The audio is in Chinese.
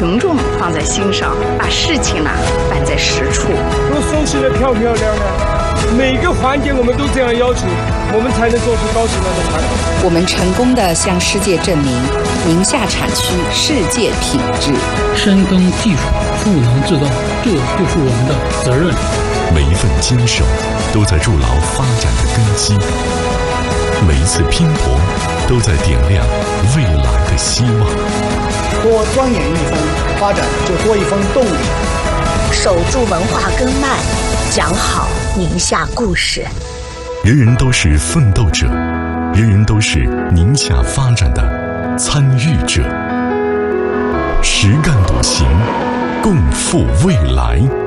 群众放在心上，把事情办在实处。 都收拾得漂漂亮亮，每个环节我们都这样要求，我们才能做出高质量的产品。 我们成功地向世界证明，宁夏产区世界品质。 深耕技术，赋能制造，这就是我们的责任。 每一份坚守都在筑牢发展的根基，每一次拼搏都在点亮未来的希望。 多钻研一分，发展就多一分动力。 守住文化根脉，讲好宁夏故事。 人人都是奋斗者，人人都是宁夏发展的参与者。实干笃行，共赴未来。